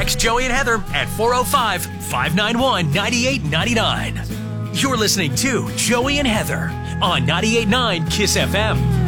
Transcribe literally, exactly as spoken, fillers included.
Text Joey and Heather at four oh five, five nine one, nine eight nine nine. You're listening to Joey and Heather on ninety-eight point nine KISS F M.